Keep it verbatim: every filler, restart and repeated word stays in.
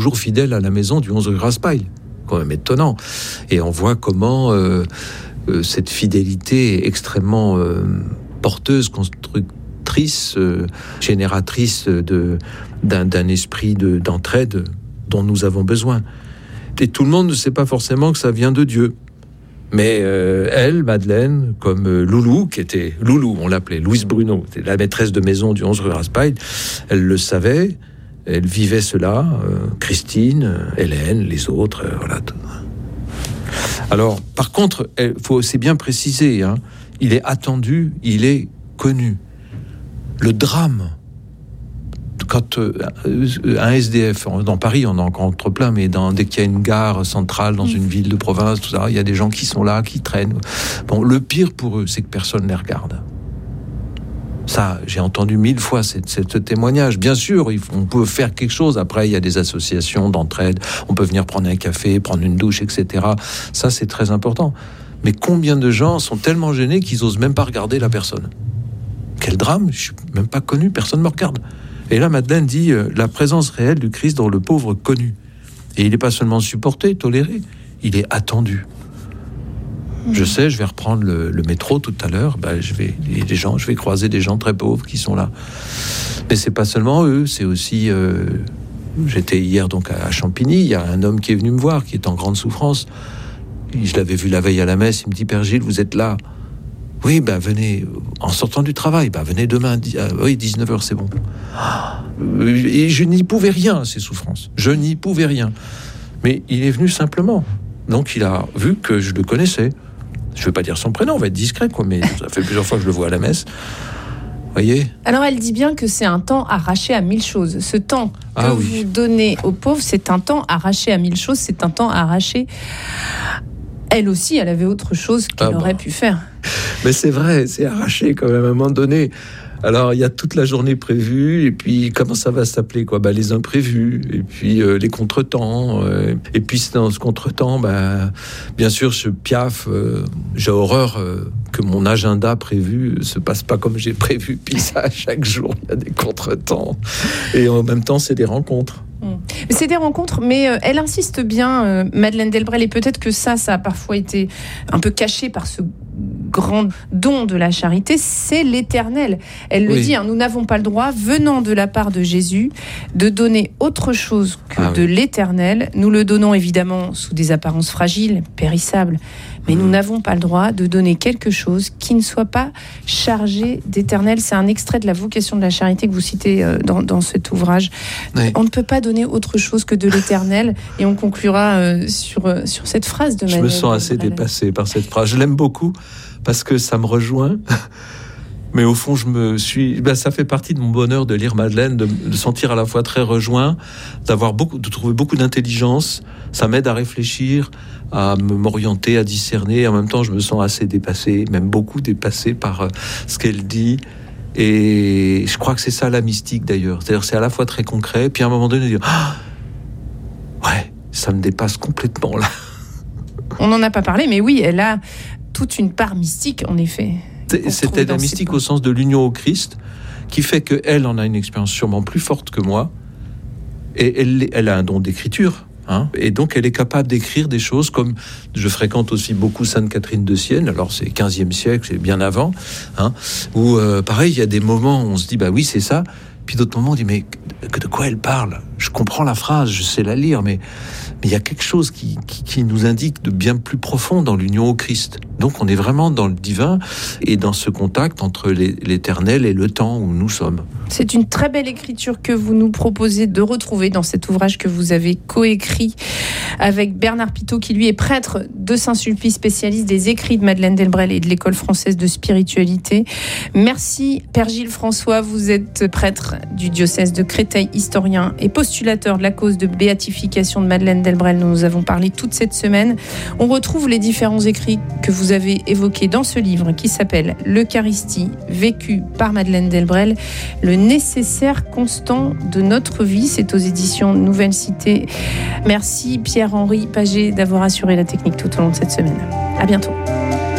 toujours fidèle à la maison du onze rue Raspail. Quand même étonnant. Et on voit comment euh, euh, cette fidélité est extrêmement euh, porteuse, constructrice, euh, génératrice de, d'un, d'un esprit de, d'entraide dont nous avons besoin. Et tout le monde ne sait pas forcément que ça vient de Dieu. Mais euh, elle, Madeleine, comme euh, Loulou, qui était Loulou, on l'appelait, Louise Bruno, c'était la maîtresse de maison du onze rue Raspail, elle le savait, elle vivait cela, euh, Christine, euh, Hélène, les autres, euh, voilà. Tout. Alors, par contre, il faut aussi bien préciser, hein, il est attendu, il est connu. Le drame, quand euh, un S D F, dans Paris, on en rencontre plein, mais dans, dès qu'il y a une gare centrale dans mmh. une ville de province, tout ça, il y a des gens qui sont là, qui traînent. Bon, le pire pour eux, c'est que personne ne les regarde. Ça, j'ai entendu mille fois ce témoignage. Bien sûr, on peut faire quelque chose. Après, il y a des associations d'entraide. On peut venir prendre un café, prendre une douche, et cetera. Ça, c'est très important. Mais combien de gens sont tellement gênés qu'ils osent même pas regarder la personne ? Quel drame ! Je suis même pas connu, personne ne me regarde. Et là, Madeleine dit euh, la présence réelle du Christ dans le pauvre connu. Et il n'est pas seulement supporté, toléré, il est attendu. Mmh. Je sais, je vais reprendre le, le métro tout à l'heure. Ben, je vais, des gens, je vais croiser des gens très pauvres qui sont là. Mais c'est pas seulement eux, c'est aussi. Euh, j'étais hier donc à Champigny. Il y a un homme qui est venu me voir, qui est en grande souffrance. Je l'avais vu la veille à la messe. Il me dit, Père Gilles, vous êtes là. Oui, ben venez, en sortant du travail, ben venez demain, euh, oui, dix-neuf heures, c'est bon. Et je n'y pouvais rien à ces souffrances, je n'y pouvais rien. Mais il est venu simplement, donc il a vu que je le connaissais. Je ne vais pas dire son prénom, on va être discret, quoi, mais ça fait plusieurs fois que je le vois à la messe. Voyez. Alors elle dit bien que c'est un temps arraché à mille choses. Ce temps que ah, oui. vous donnez aux pauvres, c'est un temps arraché à mille choses, c'est un temps arraché... Elle aussi, elle avait autre chose qu'elle ah aurait bon. pu faire. Mais c'est vrai, c'est arraché quand même à un moment donné. Alors, il y a toute la journée prévue, et puis comment ça va s'appeler quoi ? Bah, les imprévus, et puis euh, les contretemps. Euh, et puis dans ce contretemps, bah, bien sûr, je piaffe. Euh, j'ai horreur euh, que mon agenda prévu se passe pas comme j'ai prévu. Puis ça, chaque jour, il y a des contretemps. Et en même temps, c'est des rencontres. C'est des rencontres, mais euh, elle insiste bien, euh, Madeleine Delbrel, et peut-être que ça, ça a parfois été un peu caché par ce grand don de la charité, c'est l'éternel. Elle le oui. dit, hein, nous n'avons pas le droit, venant de la part de Jésus, de donner autre chose que ah, de oui. l'éternel. Nous le donnons évidemment sous des apparences fragiles, périssables, mais mmh. nous n'avons pas le droit de donner quelque chose qui ne soit pas chargé d'éternel. C'est un extrait de la vocation de la charité que vous citez euh, dans, dans cet ouvrage. Oui. On ne peut pas donner autre chose que de l'éternel, et on conclura euh, sur, euh, sur cette phrase de Madeleine. Je me sens assez dépassé par cette phrase. Je l'aime beaucoup parce que ça me rejoint. Mais au fond, je me suis. Ben, ça fait partie de mon bonheur de lire Madeleine, de me sentir à la fois très rejoint, d'avoir beaucoup, de trouver beaucoup d'intelligence. Ça m'aide à réfléchir, à m'orienter, à discerner. En même temps, je me sens assez dépassé, même beaucoup dépassé par ce qu'elle dit. Et je crois que c'est ça la mystique d'ailleurs. C'est-à-dire, c'est à la fois très concret, puis à un moment donné, dire ah, ouais, ça me dépasse complètement là. On n'en a pas parlé, mais oui, elle a toute une part mystique, en effet. C'était la mystique au sens de l'union au Christ, qui fait qu'elle en a une expérience sûrement plus forte que moi, et elle, elle a un don d'écriture, hein, et donc elle est capable d'écrire des choses comme, je fréquente aussi beaucoup Sainte Catherine de Sienne, alors c'est quinzième siècle, c'est bien avant, hein, où euh, pareil, il y a des moments où on se dit, bah oui, c'est ça, puis d'autres moments on dit, mais de quoi elle parle ? Je comprends la phrase, je sais la lire, mais mais il y a quelque chose qui, qui, qui nous indique de bien plus profond dans l'union au Christ. Donc on est vraiment dans le divin et dans ce contact entre les, l'éternel et le temps où nous sommes. C'est une très belle écriture que vous nous proposez de retrouver dans cet ouvrage que vous avez coécrit avec Bernard Pitot, qui lui est prêtre de Saint-Sulpice, spécialiste des écrits de Madeleine Delbrel et de l'École française de spiritualité. Merci Père Gilles François, vous êtes prêtre du diocèse de Créteil, historien et postulateur de la cause de béatification de Madeleine Delbrel. Nous nous avons parlé toute cette semaine. On retrouve les différents écrits que vous avez évoqués dans ce livre qui s'appelle L'Eucharistie, vécue par Madeleine Delbrel, le nécessaire constant de notre vie. C'est aux éditions Nouvelle Cité. Merci Pierre-Henri Paget d'avoir assuré la technique tout au long de cette semaine. À bientôt.